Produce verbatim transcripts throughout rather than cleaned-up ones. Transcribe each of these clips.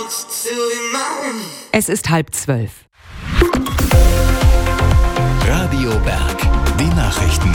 Es ist halb zwölf. Radio Berg, die Nachrichten.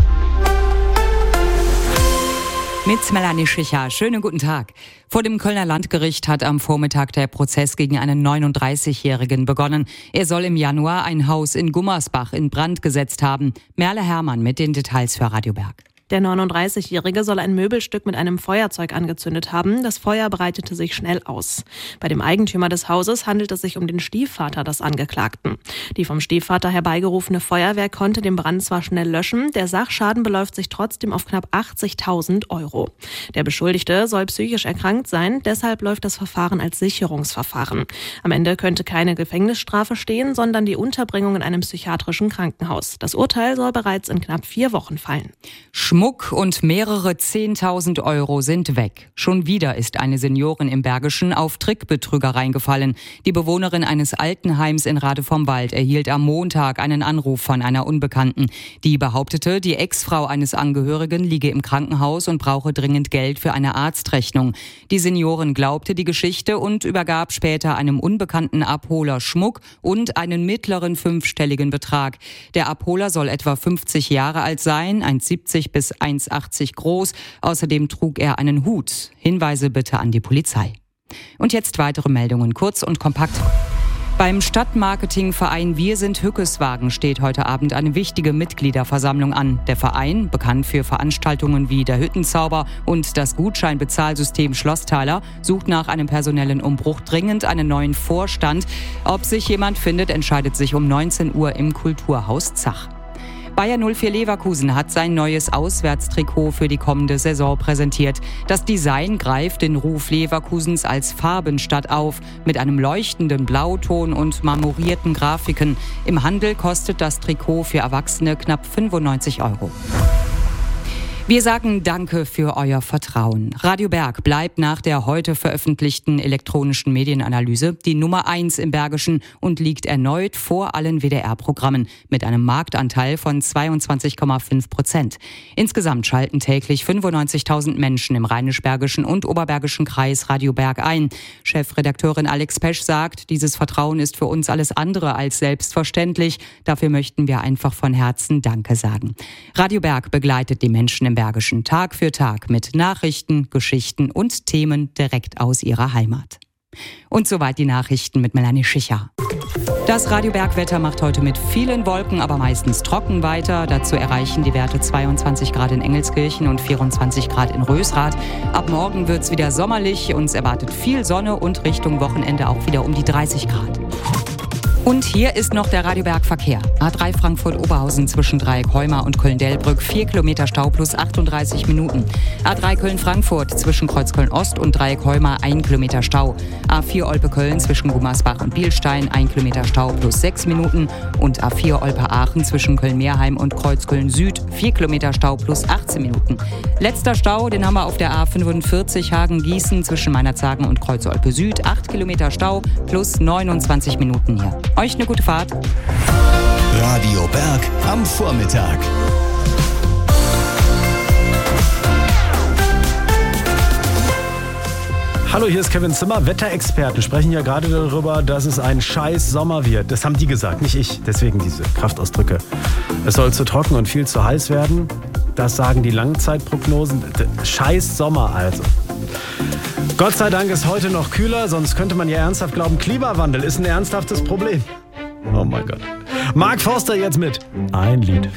Mit Melanie Schicher. Schönen guten Tag. Vor dem Kölner Landgericht hat am Vormittag der Prozess gegen einen neununddreißigjährigen begonnen. Er soll im Januar ein Haus in Gummersbach in Brand gesetzt haben. Merle Herrmann mit den Details für Radio Berg. Der neununddreißigjährige soll ein Möbelstück mit einem Feuerzeug angezündet haben. Das Feuer breitete sich schnell aus. Bei dem Eigentümer des Hauses handelt es sich um den Stiefvater des Angeklagten. Die vom Stiefvater herbeigerufene Feuerwehr konnte den Brand zwar schnell löschen, der Sachschaden beläuft sich trotzdem auf knapp achtzigtausend Euro. Der Beschuldigte soll psychisch erkrankt sein, deshalb läuft das Verfahren als Sicherungsverfahren. Am Ende könnte keine Gefängnisstrafe stehen, sondern die Unterbringung in einem psychiatrischen Krankenhaus. Das Urteil soll bereits in knapp vier Wochen fallen. Schmuck und mehrere zehntausend Euro sind weg. Schon wieder ist eine Seniorin im Bergischen auf Trickbetrüger reingefallen. Die Bewohnerin eines Altenheims in Rade vom Wald erhielt am Montag einen Anruf von einer Unbekannten. Die behauptete, die Ex-Frau eines Angehörigen liege im Krankenhaus und brauche dringend Geld für eine Arztrechnung. Die Seniorin glaubte die Geschichte und übergab später einem unbekannten Abholer Schmuck und einen mittleren fünfstelligen Betrag. Der Abholer soll etwa fünfzig Jahre alt sein, eins Komma siebzig bis eins Komma achtzig groß. Außerdem trug er einen Hut. Hinweise bitte an die Polizei. Und jetzt weitere Meldungen, kurz und kompakt. Beim Stadtmarketingverein Wir sind Hückeswagen steht heute Abend eine wichtige Mitgliederversammlung an. Der Verein, bekannt für Veranstaltungen wie der Hüttenzauber und das Gutscheinbezahlsystem Schlossthaler, sucht nach einem personellen Umbruch dringend einen neuen Vorstand. Ob sich jemand findet, entscheidet sich um neunzehn Uhr im Kulturhaus Zach. Bayer null vier Leverkusen hat sein neues Auswärtstrikot für die kommende Saison präsentiert. Das Design greift den Ruf Leverkusens als Farbenstadt auf, mit einem leuchtenden Blauton und marmorierten Grafiken. Im Handel kostet das Trikot für Erwachsene knapp fünfundneunzig Euro. Wir sagen Danke für euer Vertrauen. Radio Berg bleibt nach der heute veröffentlichten elektronischen Medienanalyse die Nummer eins im Bergischen und liegt erneut vor allen W D R-Programmen mit einem Marktanteil von zweiundzwanzig Komma fünf Prozent. Insgesamt schalten täglich fünfundneunzigtausend Menschen im Rheinisch-Bergischen und Oberbergischen Kreis Radio Berg ein. Chefredakteurin Alex Pesch sagt, dieses Vertrauen ist für uns alles andere als selbstverständlich. Dafür möchten wir einfach von Herzen Danke sagen. Radio Berg begleitet die Menschen im Bergischen Tag für Tag mit Nachrichten, Geschichten und Themen direkt aus ihrer Heimat. Und soweit die Nachrichten mit Melanie Schicher. Das Radio Berg-Wetter macht heute mit vielen Wolken, aber meistens trocken weiter. Dazu erreichen die Werte zweiundzwanzig Grad in Engelskirchen und vierundzwanzig Grad in Rösrath. Ab morgen wird es wieder sommerlich, uns erwartet viel Sonne und Richtung Wochenende auch wieder um die dreißig Grad. Und hier ist noch der Radio Berg Verkehr. A drei Frankfurt-Oberhausen zwischen Dreieck-Heumar und Köln-Delbrück, vier Kilometer Stau plus achtunddreißig Minuten. A drei Köln-Frankfurt zwischen Kreuzköln-Ost und Dreieck-Heumar, ein Kilometer Stau. A vier Olpe-Köln zwischen Gummersbach und Bielstein, ein Kilometer Stau plus sechs Minuten. Und A vier Olpe-Aachen zwischen Köln-Meerheim und Kreuzköln-Süd, vier Kilometer Stau plus achtzehn Minuten. Letzter Stau, den haben wir auf der A fünfundvierzig Hagen-Gießen zwischen Meinerzhagen und Kreuz-Olpe-Süd, acht Kilometer Stau plus neunundzwanzig Minuten hier. Euch eine gute Fahrt. Radio Berg am Vormittag. Hallo, hier ist Kevin Zimmer. Wetterexperten sprechen ja gerade darüber, dass es ein scheiß Sommer wird. Das haben die gesagt, nicht ich. Deswegen diese Kraftausdrücke. Es soll zu trocken und viel zu heiß werden. Das sagen die Langzeitprognosen. Scheiß Sommer also. Gott sei Dank ist heute noch kühler, sonst könnte man ja ernsthaft glauben, Klimawandel ist ein ernsthaftes Problem. Oh mein Gott. Mark Forster jetzt mit Ein Lied.